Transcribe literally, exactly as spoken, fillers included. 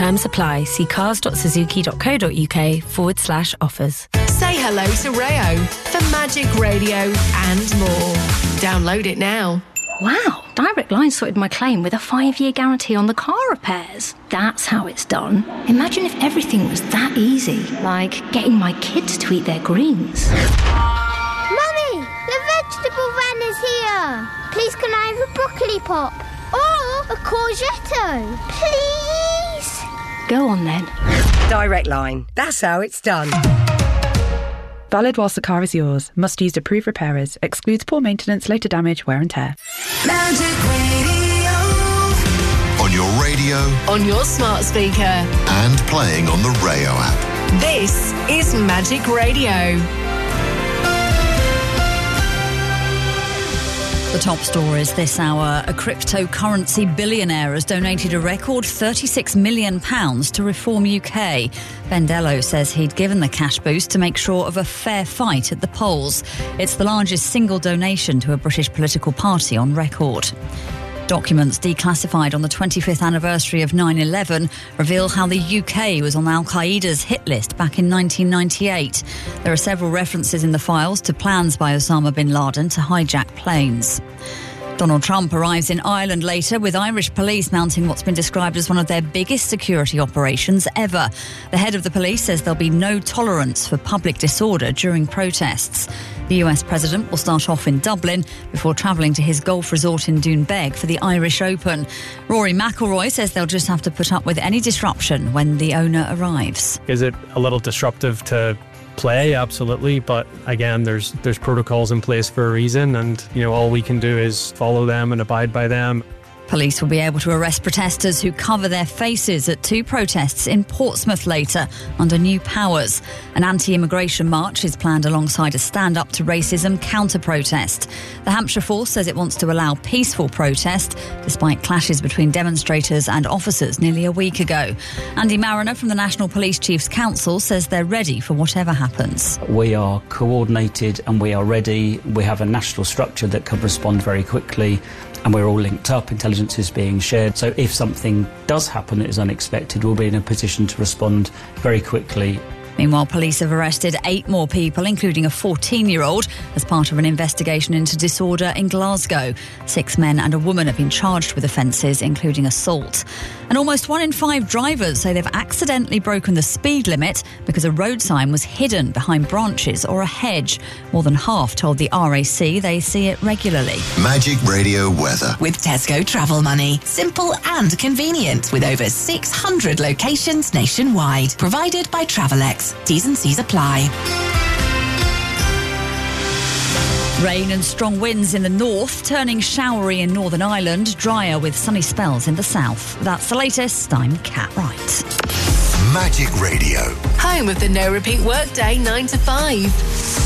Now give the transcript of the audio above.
Terms apply. See cars.suzuki.co.uk forward slash offers. Say hello to Rayo for Magic Radio and more. Download it now. Wow, Direct Line sorted my claim with a five-year guarantee on the car repairs. That's how it's done. Imagine if everything was that easy, like getting my kids to eat their greens. Mummy, the vegetable van is here. Please can I have a broccoli pop? Or a courgette? Please? Go on then. Direct Line. That's how it's done. Valid whilst the car is yours. Must use approved repairers. Excludes poor maintenance, later damage, wear and tear. Magic Radio. On your radio. On your smart speaker. And playing on the Rayo app. This is Magic Radio. The top stories this hour. A cryptocurrency billionaire has donated a record thirty-six million pounds to Reform U K. Ben Dello says he'd given the cash boost to make sure of a fair fight at the polls. It's the largest single donation to a British political party on record. Documents declassified on the twenty-fifth anniversary of nine eleven reveal how the U K was on Al-Qaeda's hit list back in nineteen ninety-eight. There are several references in the files to plans by Osama bin Laden to hijack planes. Donald Trump arrives in Ireland later with Irish police mounting what's been described as one of their biggest security operations ever. The head of the police says there'll be no tolerance for public disorder during protests. The U S president will start off in Dublin before travelling to his golf resort in Doonbeg for the Irish Open. Rory McIlroy says they'll just have to put up with any disruption when the owner arrives. Is it a little disruptive to play? Absolutely, but again, there's there's protocols in place for a reason, and you know all we can do is follow them and abide by them. Police will be able to arrest protesters who cover their faces at two protests in Portsmouth later under new powers. An anti-immigration march is planned alongside a stand-up to racism counter-protest. The Hampshire Force says it wants to allow peaceful protest despite clashes between demonstrators and officers nearly a week ago. Andy Mariner from the National Police Chiefs Council says they're ready for whatever happens. We are coordinated and we are ready. We have a national structure that can respond very quickly. And we're all linked up, intelligence is being shared. So if something does happen that is unexpected, we'll be in a position to respond very quickly. Meanwhile, police have arrested eight more people, including a fourteen-year-old, as part of an investigation into disorder in Glasgow. Six men and a woman have been charged with offences, including assault. And almost one in five drivers say they've accidentally broken the speed limit because a road sign was hidden behind branches or a hedge. More than half told the R A C they see it regularly. Magic Radio weather. With Tesco Travel Money. Simple and convenient with over six hundred locations nationwide. Provided by Travelex. T's and C's apply. Rain and strong winds in the north, turning showery in Northern Ireland, drier with sunny spells in the south. That's the latest. I'm Kat Wright. Magic Radio. Home of the no repeat workday nine to five.